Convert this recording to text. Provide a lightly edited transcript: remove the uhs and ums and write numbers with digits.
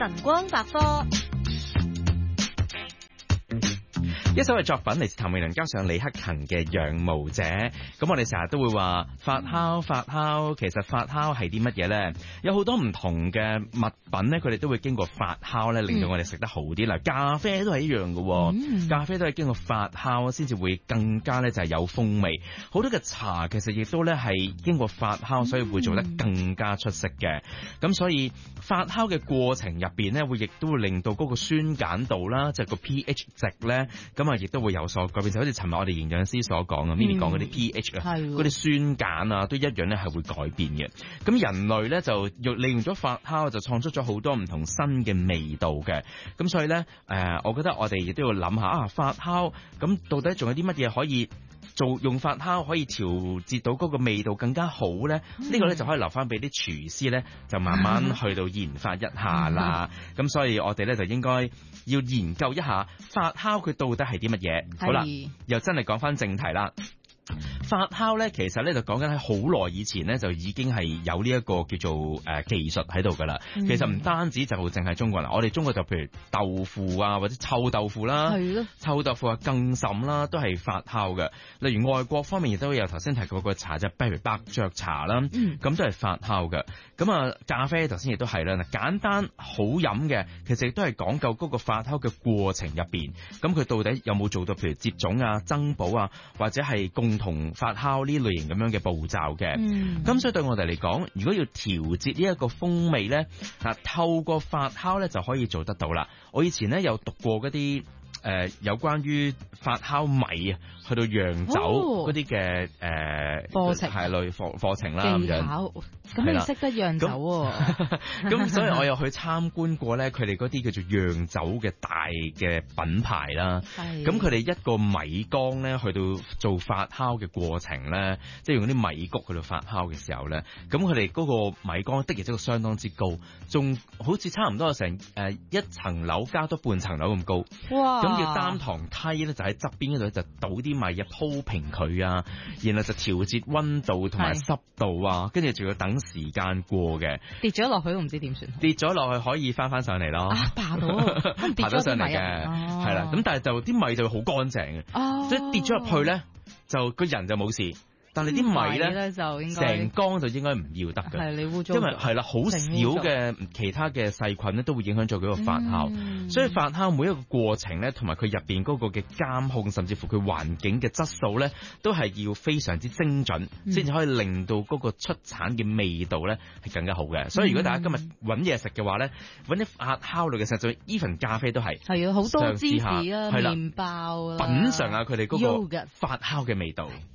晨光百科。 一首嘅作品嚟自譚詠麟加上李克勤嘅《仰慕者》。咁我哋成日都會話發酵，其實發酵係啲乜嘢呢？有好多唔同嘅物品呢，佢哋都會經過發酵呢，令到我哋食得好啲啦。咖啡都係一樣嘅，咖啡都係經過發酵先至會更加呢就係有風味。好多嘅茶其實亦都呢係經過發酵，所以會做得更加出色嘅。咁所以發酵嘅過程入邊呢，亦都會令到嗰個酸鹼度啦，即係個 pH 值呢。咁啊，亦都會有所改變，就好似尋日我哋營養師所講啊，Mimi 講嗰啲 pH 啊，嗰啲酸鹼啊，都一樣咧係會改變嘅。咁人類咧就利用咗發酵，就創出咗好多唔同新嘅味道嘅。咁所以咧，我覺得我哋亦都要諗下啊，發酵咁到底仲有啲乜嘢可以用發酵可以調節到嗰個味道更加好咧？呢個咧就可以留翻俾啲廚師咧，就慢慢去到研發一下啦。咁所以我哋咧就應該要研究一下發酵佢到底係啲乜嘢。好啦，又真係講翻正題啦。發酵咧，其實咧就講緊喺好耐以前咧，就已經係有呢一個叫做技術喺度噶啦。其實唔單止就淨係中國啦，我哋中國就譬如豆腐啊，或者臭豆腐啦，臭豆腐啊更甚啦，都係發酵嘅。例如外國方面亦都有頭先提過個茶，就譬如伯爵茶啦，咁都係發酵嘅。咁啊，咖啡頭先亦都係啦，簡單好飲嘅，其實亦都係講究嗰個發酵嘅過程入邊，咁佢到底有冇做到譬如接種啊、增補啊，或者係共同發酵呢類型咁樣嘅步驟嘅。咁所以對我哋嚟講，如果要調節呢一個風味咧，透過發酵咧就可以做得到啦。我以前咧有讀過嗰啲有關於發酵米啊，去到釀酒嗰啲嘅課程係類課程啦咁樣。 咁你識得釀酒喎？ 咁所以我又去參觀過咧，佢哋嗰啲叫做釀酒嘅大嘅品牌啦。咁佢哋一個米缸咧，去到做發酵嘅過程咧，即係用啲米谷去到發酵嘅時候咧，咁佢哋嗰個米缸的而且確相當之高，仲好似差唔多成一層樓加多半層樓咁高。哇！咁要擔堂梯咧，就喺側邊嗰度就倒啲米啊，鋪平佢啊，然後就調節溫度同埋濕度啊，跟住仲要等時間過嘅。跌咗落去都唔知點算。跌咗落去可以翻上嚟咯。爬到上嚟嘅，係啦。咁但係就啲米就好乾淨嘅，所以跌咗入去咧，就個人就冇事。但係啲米咧就應該成缸就應該唔要得嘅，係你污糟，因為係啦，好少嘅其他嘅細菌咧都會影響咗佢個發酵，所以發酵每一個過程咧，同埋佢入邊嗰個嘅監控，甚至乎佢環境嘅質素咧，都係要非常之精準，先至可以令到嗰個出產嘅味道咧係更加好嘅。所以如果大家今日揾嘢食嘅話咧，揾啲發酵類嘅食材 even 咖啡都係好多芝士啊、麵包啊， 品嚐下佢哋嗰個發酵嘅味道。